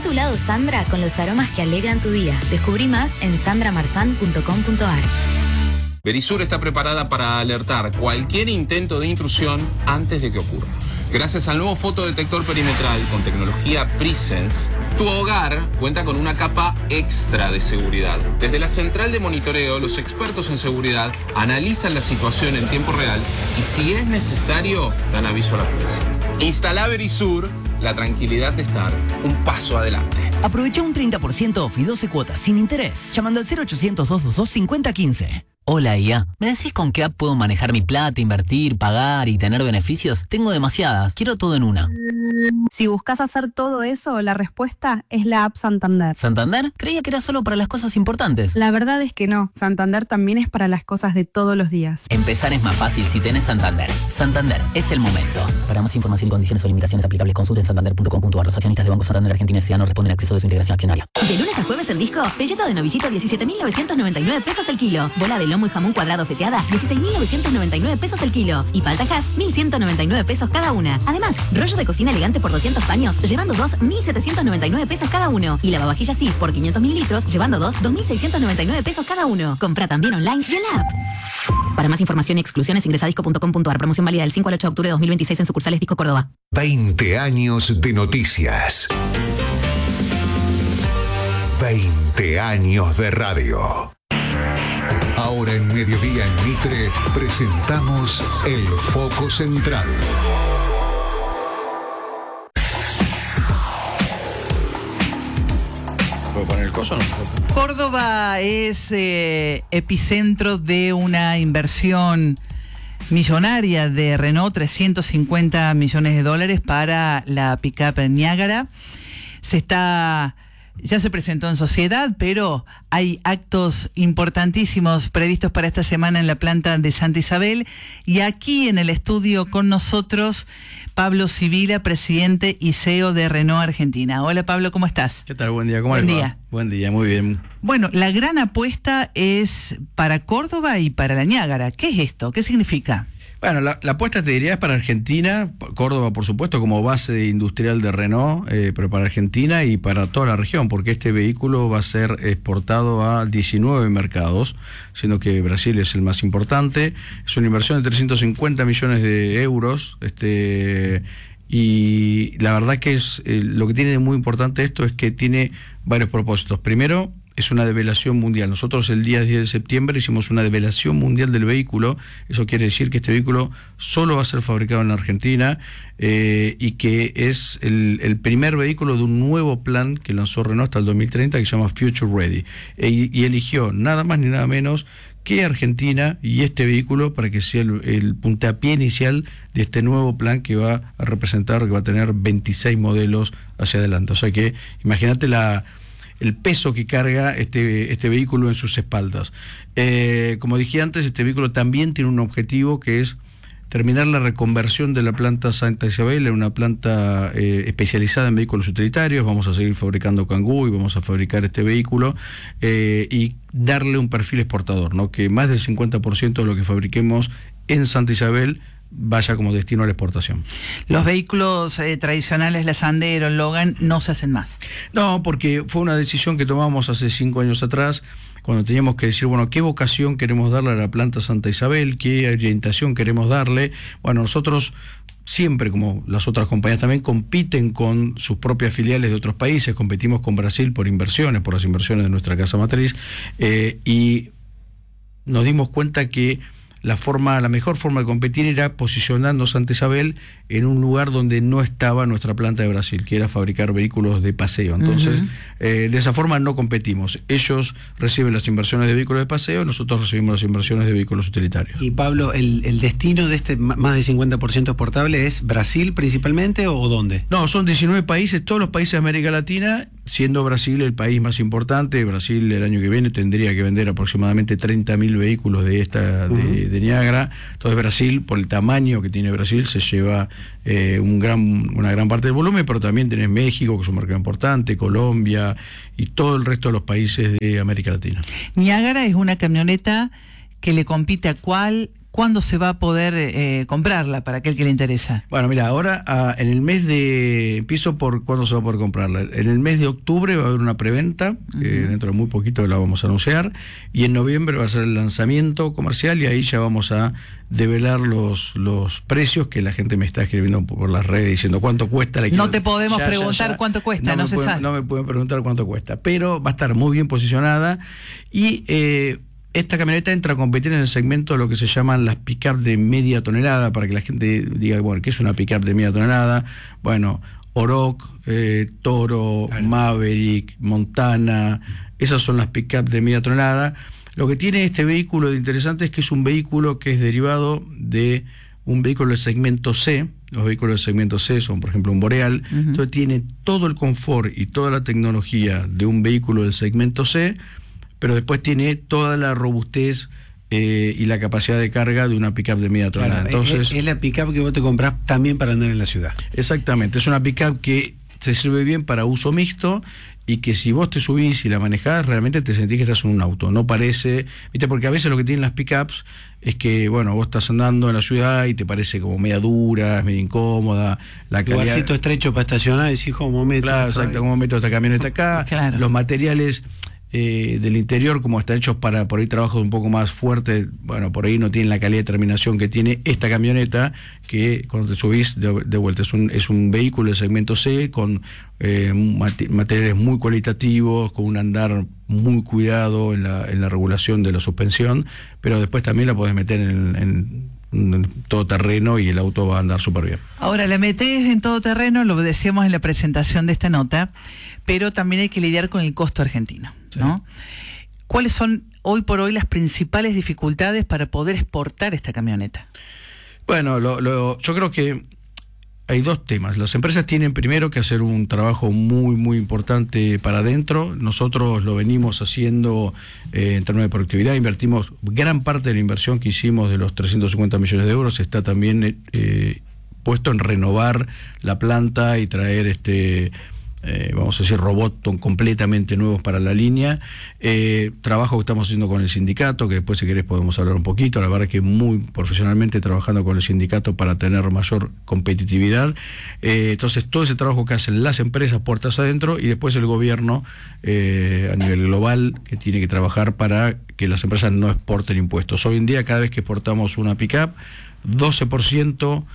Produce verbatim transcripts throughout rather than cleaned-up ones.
tu lado Sandra con los aromas que alegran tu día. Descubrí más en sandra marzán punto com punto a r. Verisur está preparada para alertar cualquier intento de intrusión antes de que ocurra. Gracias al nuevo fotodetector perimetral con tecnología Presence, tu hogar cuenta con una capa extra de seguridad. Desde la central de monitoreo, los expertos en seguridad analizan la situación en tiempo real y si es necesario, dan aviso a la policía. Instala Verisur, la tranquilidad de estar un paso adelante. Aprovecha un treinta por ciento off y doce cuotas sin interés llamando al cero ochocientos, doscientos veintidós, cincuenta quince. Hola I A, ¿me decís con qué app puedo manejar mi plata, invertir, pagar y tener beneficios? Tengo demasiadas, quiero todo en una. Si buscas hacer todo eso, la respuesta es la app Santander. ¿Santander? Creía que era solo para las cosas importantes. La verdad es que no, Santander también es para las cosas de todos los días. Empezar es más fácil si tenés Santander. Santander, es el momento. Para más información y condiciones o limitaciones aplicables, consulten santander punto com punto a r. Los accionistas de Banco Santander Argentina S A no responden a exceso de su integración accionaria. De lunes a jueves en Disco, pelleto de novillito diecisiete mil novecientos noventa y nueve pesos el kilo. Bola de lomo y jamón cuadrado feteada dieciséis mil novecientos noventa y nueve pesos el kilo. Y palta Hass mil ciento noventa y nueve pesos cada una. Además, rollo de cocina elegante por doscientos paños, llevando dos, mil setecientos noventa y nueve pesos cada uno. Y lavavajillas Sif por quinientos mililitros, llevando dos, dos mil seiscientos noventa y nueve pesos cada uno. Compra también online y en la app. Para más información y exclusiones ingresa a disco punto com punto a r. Promoción válida del cinco al ocho de octubre de dos mil veintiséis en sucursales Disco Córdoba. veinte años de noticias. veinte años de radio. Ahora en Mediodía en Mitre presentamos El Foco Central. ¿Puedo poner el coso o no? Córdoba es eh, epicentro de una inversión millonaria de Renault, trescientos cincuenta millones de dólares para la pick-up Niágara. Se está... Ya se presentó en sociedad, pero hay actos importantísimos previstos para esta semana en la planta de Santa Isabel. Y aquí en el estudio con nosotros, Pablo Sibila, presidente y C E O de Renault Argentina. Hola Pablo, ¿cómo estás? ¿Qué tal? Buen día, ¿cómo Buen les va? día. Buen día, muy bien. Bueno, la gran apuesta es para Córdoba y para la Niágara. ¿Qué es esto? ¿Qué significa? Bueno, la, la apuesta te diría es para Argentina, Córdoba por supuesto como base industrial de Renault, eh, pero para Argentina y para toda la región, porque este vehículo va a ser exportado a diecinueve mercados, siendo que Brasil es el más importante. Es una inversión de trescientos cincuenta millones de euros, este y la verdad que es eh, lo que tiene de muy importante esto es que tiene varios propósitos. Primero, es una develación mundial. Nosotros el día diez de septiembre hicimos una develación mundial del vehículo. Eso quiere decir que este vehículo solo va a ser fabricado en Argentina eh, y que es el, el primer vehículo de un nuevo plan que lanzó Renault hasta el dos mil treinta que se llama Future Ready. E, y eligió nada más ni nada menos que Argentina y este vehículo para que sea el, el puntapié inicial de este nuevo plan que va a representar, que va a tener veintiséis modelos hacia adelante. O sea que imagínate la... el peso que carga este, este vehículo en sus espaldas. Eh, como dije antes, este vehículo también tiene un objetivo que es terminar la reconversión de la planta Santa Isabel en una planta eh, especializada en vehículos utilitarios. Vamos a seguir fabricando Kangoo y vamos a fabricar este vehículo eh, y darle un perfil exportador, ¿no? Que más del cincuenta por ciento de lo que fabriquemos en Santa Isabel vaya como destino a la exportación. Los vehículos eh, tradicionales, la Sandero, el Logan, no se hacen más. No, porque fue una decisión que tomamos hace cinco años atrás, cuando teníamos que decir, bueno, ¿qué vocación queremos darle a la planta Santa Isabel? ¿Qué orientación queremos darle? Bueno, nosotros siempre, como las otras compañías también, compiten con sus propias filiales de otros países, competimos con Brasil por inversiones, por las inversiones de nuestra casa matriz, eh, y nos dimos cuenta que la forma, la mejor forma de competir era posicionando Santa Isabel en un lugar donde no estaba nuestra planta de Brasil, que era fabricar vehículos de paseo. Entonces, uh-huh. eh, de esa forma no competimos. Ellos reciben las inversiones de vehículos de paseo, nosotros recibimos las inversiones de vehículos utilitarios. Y Pablo, ¿el, el destino de este más del cincuenta por ciento exportable es Brasil principalmente o dónde? No, son diecinueve países, todos los países de América Latina, siendo Brasil el país más importante. Brasil el año que viene tendría que vender aproximadamente treinta mil vehículos de esta uh-huh. de, de Niágara. Entonces Brasil, por el tamaño que tiene Brasil, se lleva eh, un gran, una gran parte del volumen, pero también tenés México, que es un mercado importante, Colombia y todo el resto de los países de América Latina. Niágara es una camioneta que le compite a cuál, ¿cuándo se va a poder eh, comprarla para aquel que le interesa? Bueno, mira, ahora ah, en el mes de... Empiezo por cuándo se va a poder comprarla. En el mes de octubre va a haber una preventa, uh-huh. eh, dentro de muy poquito la vamos a anunciar, y en noviembre va a ser el lanzamiento comercial y ahí ya vamos a develar los, los precios que la gente me está escribiendo por las redes diciendo cuánto cuesta. La no te podemos ya, preguntar ya, ya. cuánto cuesta, no, no se pueden, sabe. No me pueden preguntar cuánto cuesta, pero va a estar muy bien posicionada y... Eh, esta camioneta entra a competir en el segmento de lo que se llaman las pick-up de media tonelada, para que la gente diga, bueno, ¿qué es una pick-up de media tonelada? Bueno, Oroch, eh, Toro, claro. Maverick, Montana, esas son las pick-up de media tonelada. Lo que tiene este vehículo de interesante es que es un vehículo que es derivado de un vehículo del segmento C. Los vehículos del segmento C son, por ejemplo, un Boreal. Uh-huh. Entonces tiene todo el confort y toda la tecnología de un vehículo del segmento C, pero después tiene toda la robustez eh, y la capacidad de carga de una pick-up de media tonelada. Claro, Entonces, es, es la pick-up que vos te comprás también para andar en la ciudad. Exactamente, es una pick-up que se sirve bien para uso mixto y que si vos te subís y la manejás, realmente te sentís que estás en un auto. No parece, viste, porque a veces lo que tienen las pick-ups es que, bueno, vos estás andando en la ciudad y te parece como media dura, media incómoda. La calidad... lugarcito estrecho para estacionar y decís, ¿cómo meto? Claro, exacto, ¿cómo meto esta camioneta acá? Claro. Los materiales... Eh, del interior, como están hechos para por ahí trabajos un poco más fuertes, bueno, por ahí no tienen la calidad de terminación que tiene esta camioneta, que cuando te subís de, de vuelta es un, es un vehículo de segmento C con eh, mate, materiales muy cualitativos, con un andar muy cuidado en la, en la regulación de la suspensión, pero después también la podés meter en, en todo terreno y el auto va a andar súper bien. Ahora, la metés en todo terreno, lo decíamos en la presentación de esta nota, pero también hay que lidiar con el costo argentino, ¿no? Sí. ¿Cuáles son hoy por hoy las principales dificultades para poder exportar esta camioneta? Bueno, lo, lo, yo creo que hay dos temas. Las empresas tienen primero que hacer un trabajo muy, muy importante para adentro. Nosotros lo venimos haciendo eh, en términos de productividad. Invertimos, gran parte de la inversión que hicimos de los trescientos cincuenta millones de euros está también eh, puesto en renovar la planta y traer este... Eh, vamos a decir, robots completamente nuevos para la línea. Eh, trabajo que estamos haciendo con el sindicato, que después si querés podemos hablar un poquito. La verdad que muy profesionalmente trabajando con el sindicato para tener mayor competitividad. Eh, entonces todo ese trabajo que hacen las empresas puertas adentro y después el gobierno eh, a nivel global que tiene que trabajar para que las empresas no exporten impuestos. Hoy en día cada vez que exportamos una pick-up, doce por ciento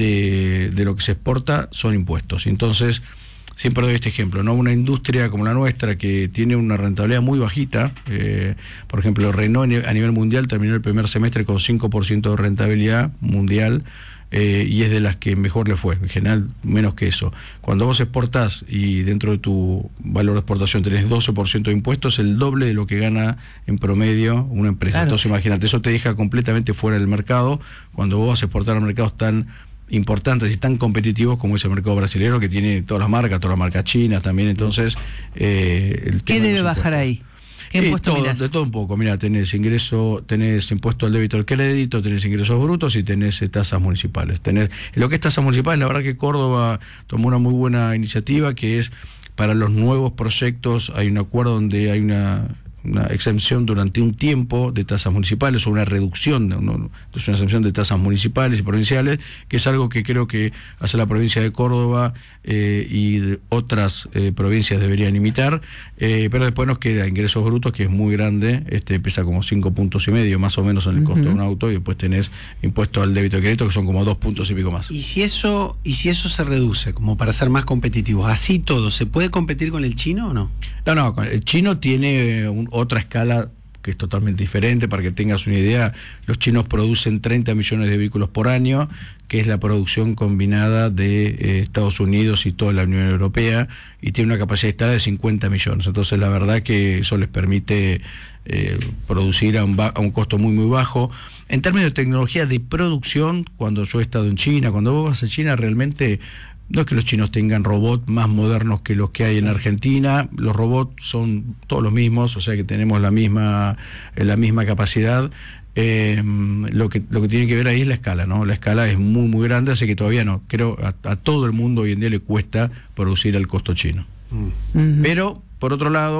de, de lo que se exporta son impuestos. Entonces siempre doy este ejemplo, ¿no? Una industria como la nuestra que tiene una rentabilidad muy bajita, eh, por ejemplo, Renault a nivel mundial terminó el primer semestre con cinco por ciento de rentabilidad mundial eh, y es de las que mejor le fue, en general menos que eso. Cuando vos exportás y dentro de tu valor de exportación tenés doce por ciento de impuestos, el doble de lo que gana en promedio una empresa. Claro. Entonces imagínate, eso te deja completamente fuera del mercado cuando vos vas a exportar a mercados tan importantes y tan competitivos como es el mercado brasileño, que tiene todas las marcas, todas las marcas chinas también. Entonces eh, el ¿qué debe bajar ahí? ¿Qué eh, impuesto todo, de todo un poco. Mira, tenés ingreso, tenés impuesto al débito al crédito, tenés ingresos brutos y tenés eh, tasas municipales. Tenés lo que es tasas municipales. La verdad que Córdoba tomó una muy buena iniciativa, que es para los nuevos proyectos hay un acuerdo donde hay una una exención durante un tiempo de tasas municipales o una reducción, de, no, es una exención de tasas municipales y provinciales, que es algo que creo que hace la provincia de Córdoba eh, y otras eh, provincias deberían imitar, eh, pero después nos queda ingresos brutos, que es muy grande, este pesa como cinco puntos y medio más o menos en el costo uh-huh. de un auto, y después tenés impuesto al débito de crédito, que son como dos puntos y pico más. Y si eso, y si eso se reduce, como para ser más competitivos, así todo, ¿se puede competir con el chino o no? No, no, el chino tiene un otra escala que es totalmente diferente. Para que tengas una idea, los chinos producen treinta millones de vehículos por año, que es la producción combinada de eh, Estados Unidos y toda la Unión Europea, y tiene una capacidad instalada de cincuenta millones. Entonces la verdad que eso les permite eh, producir a un, a un costo muy muy bajo. En términos de tecnología de producción, cuando yo he estado en China, cuando vos vas a China, realmente no es que los chinos tengan robots más modernos que los que hay en Argentina. Los robots son todos los mismos, o sea que tenemos la misma la misma capacidad. Eh, lo que lo que tiene que ver ahí es la escala, ¿no? La escala es muy muy grande, así que todavía no. Creo a, a todo el mundo hoy en día le cuesta producir al costo chino. Mm. Uh-huh. Pero por otro lado,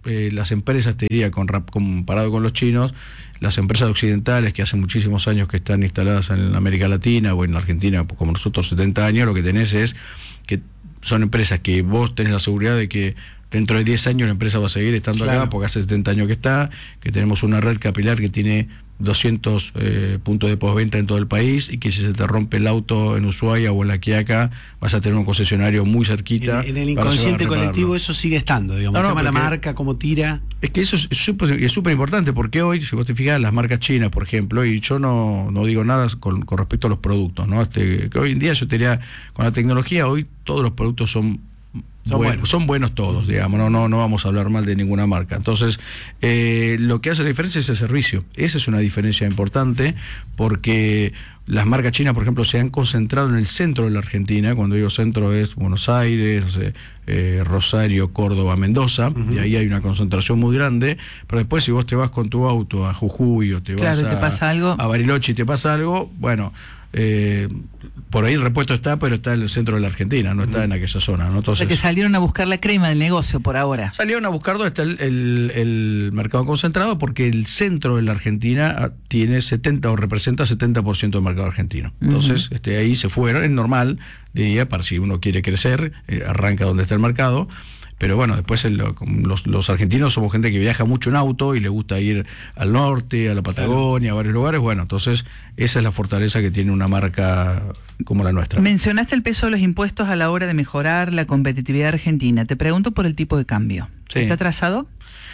eh, las empresas, te diría, con, comparado con los chinos, las empresas occidentales que hace muchísimos años que están instaladas en América Latina o en Argentina, como nosotros, setenta años, lo que tenés es que son empresas que vos tenés la seguridad de que dentro de diez años la empresa va a seguir estando claro. acá, porque hace setenta años que está, que tenemos una red capilar que tiene doscientos eh, puntos de postventa en todo el país, y que si se te rompe el auto en Ushuaia o en La Quiaca, vas a tener un concesionario muy cerquita. En, en el inconsciente colectivo eso sigue estando, digamos, no, no, el tema de la marca, cómo tira. Es que eso es súper importante, porque hoy, si vos te fijas, las marcas chinas, por ejemplo, y yo no, no digo nada con, con respecto a los productos, ¿no? Este, que hoy en día yo te diría, con la tecnología, hoy todos los productos son Son buenos. buenos, son buenos todos, digamos, no, no, no vamos a hablar mal de ninguna marca. Entonces, eh, lo que hace la diferencia es el servicio. Esa es una diferencia importante, porque las marcas chinas, por ejemplo, se han concentrado en el centro de la Argentina. Cuando digo centro es Buenos Aires, eh, eh, Rosario, Córdoba, Mendoza, uh-huh. y ahí hay una concentración muy grande. Pero después, si vos te vas con tu auto a Jujuy o te claro, vas te a, pasa algo. a Bariloche y te pasa algo, bueno... Eh, por ahí el repuesto está, pero está en el centro de la Argentina, no está mm. en aquella zona, ¿no? Entonces, o sea que salieron a buscar la crema del negocio por ahora. Salieron a buscar donde está el, el, el mercado concentrado, porque el centro de la Argentina tiene setenta o representa setenta por ciento del mercado argentino. Entonces, uh-huh. este, ahí se fueron, es normal, diría, para si uno quiere crecer, eh, arranca donde está el mercado. Pero bueno, después el, los, los argentinos somos gente que viaja mucho en auto y le gusta ir al norte, a la Patagonia, claro. a varios lugares. Bueno, entonces esa es la fortaleza que tiene una marca como la nuestra. Mencionaste el peso de los impuestos a la hora de mejorar la competitividad argentina. Te pregunto por el tipo de cambio. Sí. ¿Está atrasado?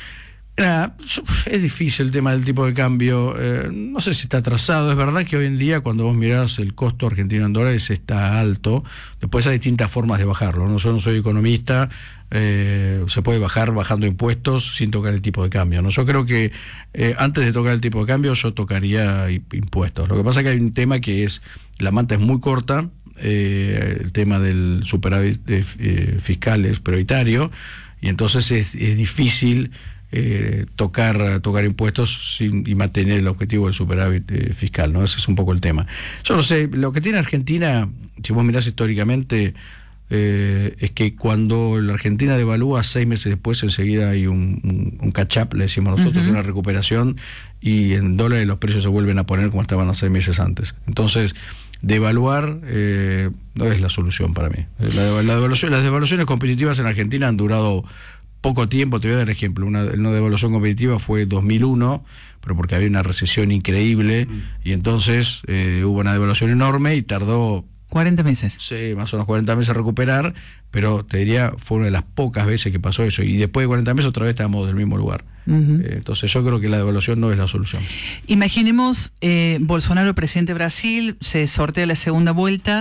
Nah, es difícil el tema del tipo de cambio. Eh, no sé si está atrasado. Es verdad que hoy en día, cuando vos mirás el costo argentino en dólares, está alto. Después hay distintas formas de bajarlo, ¿no? Yo no soy economista. Eh, se puede bajar bajando impuestos sin tocar el tipo de cambio, ¿no? Yo creo que eh, antes de tocar el tipo de cambio yo tocaría impuestos. Lo que pasa es que hay un tema que es, la manta es muy corta, eh, el tema del superávit eh, fiscal es prioritario, y entonces es, es difícil eh, tocar tocar impuestos sin, y mantener el objetivo del superávit eh, fiscal, ¿no? Ese es un poco el tema. Yo no sé, lo que tiene Argentina, si vos mirás históricamente, Eh, es que cuando la Argentina devalúa, seis meses después enseguida hay un, un, un catch-up, le decimos nosotros, uh-huh. una recuperación, y en dólares los precios se vuelven a poner como estaban los seis meses antes. Entonces, devaluar eh, no es la solución para mí. La, la devaluación, las devaluaciones competitivas en Argentina han durado poco tiempo. Te voy a dar ejemplo. Una, una devaluación competitiva fue dos mil uno, pero porque había una recesión increíble, uh-huh. y entonces eh, hubo una devaluación enorme y tardó cuarenta meses. Sí, más o menos cuarenta meses a recuperar, pero te diría, fue una de las pocas veces que pasó eso, y después de cuarenta meses otra vez estábamos del mismo lugar. Uh-huh. eh, entonces yo creo que la devaluación no es la solución. Imaginemos, eh, Bolsonaro, presidente de Brasil, se sortea la segunda vuelta.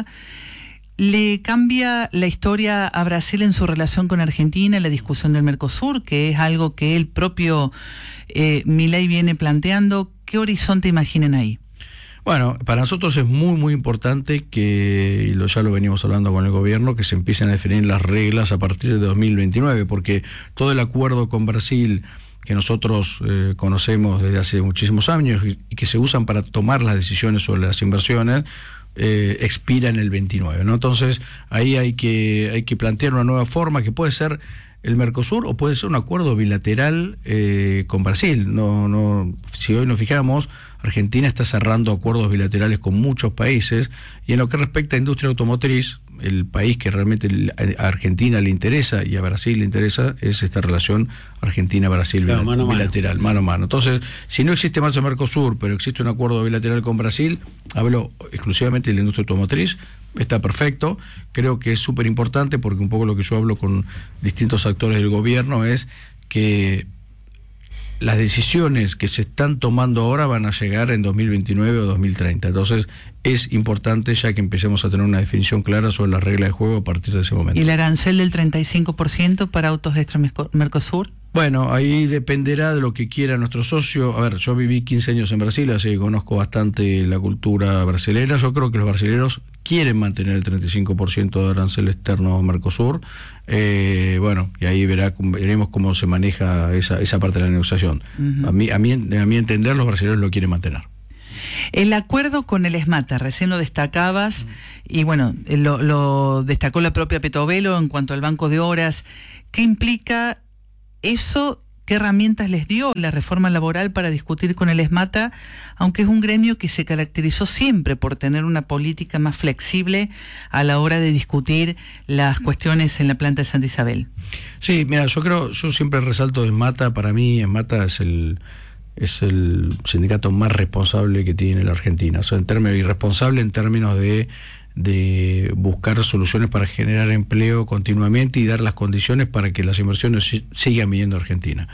¿Le cambia la historia a Brasil en su relación con Argentina, la discusión del Mercosur, que es algo que el propio eh, Milei viene planteando? ¿Qué horizonte imaginan ahí? Bueno, para nosotros es muy, muy importante que, y lo, ya lo venimos hablando con el gobierno, que se empiecen a definir las reglas a partir de dos mil veintinueve, porque todo el acuerdo con Brasil que nosotros eh, conocemos desde hace muchísimos años y, y que se usan para tomar las decisiones sobre las inversiones, eh, expira en el veintinueve, ¿no? Entonces, ahí hay que, hay que plantear una nueva forma que puede ser el Mercosur o puede ser un acuerdo bilateral eh, con Brasil. No, no, si hoy nos fijamos, Argentina está cerrando acuerdos bilaterales con muchos países, y en lo que respecta a industria automotriz, el país que realmente a Argentina le interesa y a Brasil le interesa es esta relación Argentina-Brasil, claro, mano bilateral, mano a mano. Entonces, si no existe más el Mercosur, pero existe un acuerdo bilateral con Brasil, hablo exclusivamente de la industria automotriz, está perfecto. Creo que es súper importante, porque un poco lo que yo hablo con distintos actores del gobierno es que las decisiones que se están tomando ahora van a llegar en dos mil veintinueve o dos mil treinta. Entonces es importante ya que empecemos a tener una definición clara sobre las reglas de juego a partir de ese momento. ¿Y el arancel del treinta y cinco por ciento para autos extra Mercosur? Bueno, ahí dependerá de lo que quiera nuestro socio. A ver, yo viví quince años en Brasil, así que conozco bastante la cultura brasilera. Yo creo que los brasileños quieren mantener el treinta y cinco por ciento de arancel externo Mercosur. Eh, bueno, y ahí verá, veremos cómo se maneja esa, esa parte de la negociación. Uh-huh. A mí, a mí, a mi entender, los brasileños lo quieren mantener. El acuerdo con el ESMATA, recién lo destacabas, uh-huh. y bueno, lo, lo destacó la propia Petovelo en cuanto al banco de horas. ¿Qué implica eso ¿Qué herramientas les dio la reforma laboral para discutir con el ESMATA, aunque es un gremio que se caracterizó siempre por tener una política más flexible a la hora de discutir las cuestiones en la planta de Santa Isabel? Sí, mira, yo creo, yo siempre resalto ESMATA. Para mí ESMATA es el es el sindicato más responsable que tiene la Argentina, o sea, en términos irresponsable en términos de de buscar soluciones para generar empleo continuamente y dar las condiciones para que las inversiones sigan viniendo a Argentina.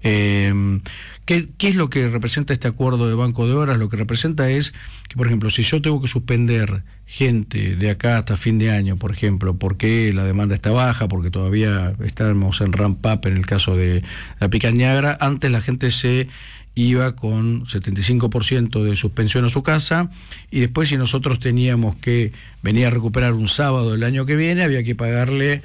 Eh, ¿qué, ¿Qué es lo que representa este acuerdo de Banco de Horas? Lo que representa es que, por ejemplo, si yo tengo que suspender gente de acá hasta fin de año, por ejemplo, porque la demanda está baja, porque todavía estamos en ramp up en el caso de la Pica Niagara, antes la gente se iba con setenta y cinco por ciento de suspensión a su casa, y después si nosotros teníamos que venir a recuperar un sábado del año que viene, había que pagarle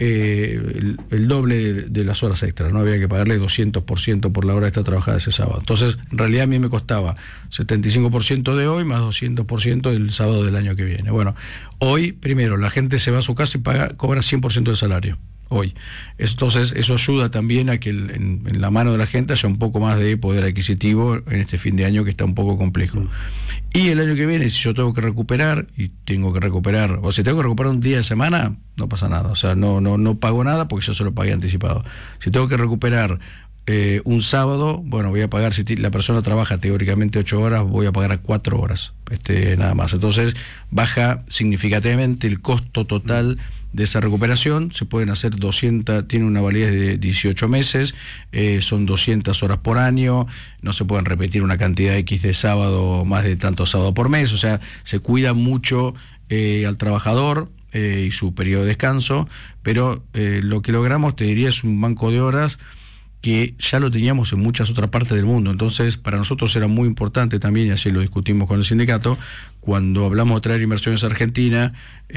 eh, el, el doble de, de las horas extras, ¿no? Había que pagarle doscientos por ciento por la hora extra trabajada ese sábado. Entonces, en realidad a mí me costaba setenta y cinco por ciento de hoy más doscientos por ciento del sábado del año que viene. Bueno, hoy, primero, la gente se va a su casa y paga, cobra cien por ciento del salario. Hoy. Entonces, eso ayuda también a que el, en, en la mano de la gente haya un poco más de poder adquisitivo en este fin de año que está un poco complejo. Mm. Y el año que viene, si yo tengo que recuperar, y tengo que recuperar, o si tengo que recuperar un día de semana, no pasa nada. O sea, no, no, no pago nada porque yo se lo pagué anticipado. Si tengo que recuperar eh, un sábado, bueno, voy a pagar, si la persona trabaja teóricamente ocho horas, voy a pagar a cuatro horas, este, nada más. Entonces, baja significativamente el costo total de esa recuperación. Se pueden hacer doscientas, tiene una validez de dieciocho meses, eh, son doscientas horas por año, no se pueden repetir una cantidad X de sábado, más de tantos sábados por mes, o sea, se cuida mucho eh, al trabajador eh, y su periodo de descanso, pero eh, lo que logramos, te diría, es un banco de horas que ya lo teníamos en muchas otras partes del mundo. Entonces, para nosotros era muy importante también, y así lo discutimos con el sindicato, cuando hablamos de traer inversiones a Argentina,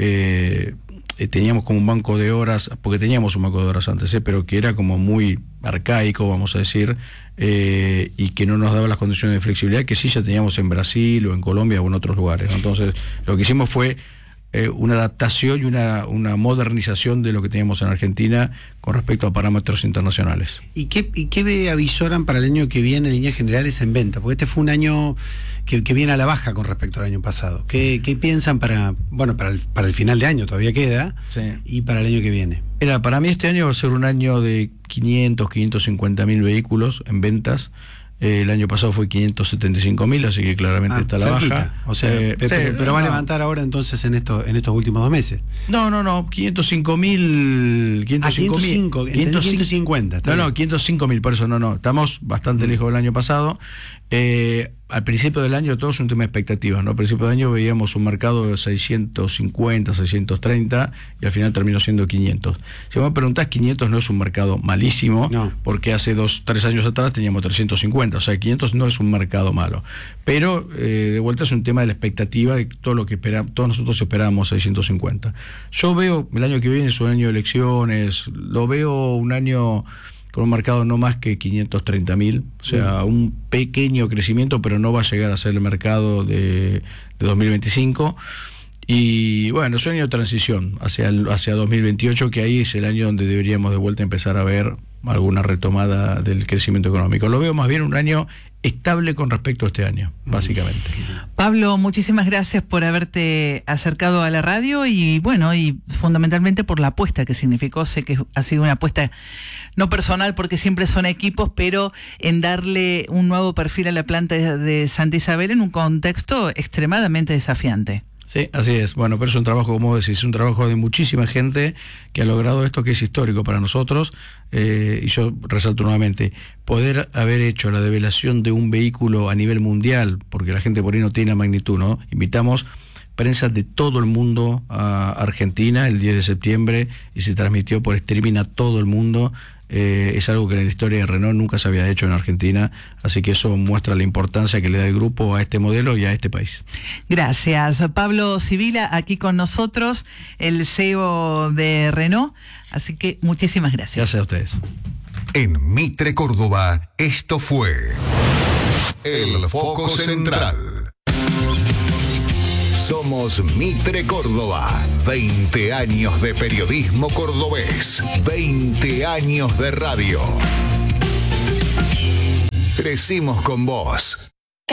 eh, eh, teníamos como un banco de horas, porque teníamos un banco de horas antes, eh, pero que era como muy arcaico, vamos a decir, eh, y que no nos daba las condiciones de flexibilidad que sí ya teníamos en Brasil o en Colombia o en otros lugares, ¿no? Entonces, lo que hicimos fue Eh, una adaptación y una, una modernización de lo que teníamos en Argentina con respecto a parámetros internacionales. ¿Y qué, y qué avisoran para el año que viene en líneas generales en venta? Porque este fue un año que, que viene a la baja con respecto al año pasado. ¿Qué, qué piensan para, bueno, para el, para el final de año, todavía queda, sí, y para el año que viene? Mira, para mí este año va a ser un año de quinientos, quinientos cincuenta mil vehículos en ventas. El año pasado fue quinientos setenta y cinco mil, así que claramente ah, está a la cerquita. Baja. O sea, eh, pero, sí, pero va a levantar ahora entonces en estos en estos últimos dos meses. No, no, no, quinientos cinco mil. Ah, quinientos cinco, quinientos cincuenta. No, no, quinientos cinco mil, por eso no, no. Estamos bastante mm. lejos del año pasado. Eh, al principio del año todo es un tema de expectativas, ¿no? Al principio del año veíamos un mercado de seiscientos cincuenta, seiscientos treinta y al final terminó siendo quinientos. Si vos me preguntás, quinientos no es un mercado malísimo, no, porque hace dos, tres años atrás teníamos trescientos cincuenta, o sea, quinientos no es un mercado malo. Pero eh, de vuelta es un tema de la expectativa de todo lo que esperamos, todos nosotros esperábamos seiscientos cincuenta. Yo veo el año que viene es un año de elecciones, lo veo un año con un mercado no más que quinientos treinta mil, o sea, un pequeño crecimiento, pero no va a llegar a ser el mercado de, de dos mil veinticinco. Y bueno, es un año de transición hacia, el, hacia dos mil veintiocho, que ahí es el año donde deberíamos de vuelta empezar a ver alguna retomada del crecimiento económico. Lo veo más bien un año estable con respecto a este año, básicamente. Pablo, muchísimas gracias por haberte acercado a la radio y bueno, y fundamentalmente por la apuesta que significó. Sé que ha sido una apuesta no personal porque siempre son equipos, pero en darle un nuevo perfil a la planta de Santa Isabel en un contexto extremadamente desafiante. Sí, así es. Bueno, pero es un trabajo, como decís, es un trabajo de muchísima gente que ha logrado esto que es histórico para nosotros. Eh, y yo resalto nuevamente, poder haber hecho la develación de un vehículo a nivel mundial, porque la gente por ahí no tiene la magnitud, ¿no? Invitamos prensa de todo el mundo a Argentina el diez de septiembre y se transmitió por streaming a todo el mundo. Eh, es algo que en la historia de Renault nunca se había hecho en Argentina, así que eso muestra la importancia que le da el grupo a este modelo y a este país. Gracias. Pablo Sibila, aquí con nosotros, el C E O de Renault, así que muchísimas gracias. Gracias a ustedes. En Mitre Córdoba, esto fue El Foco Central. Somos Mitre Córdoba, veinte años de periodismo cordobés, veinte años de radio. Crecimos con vos.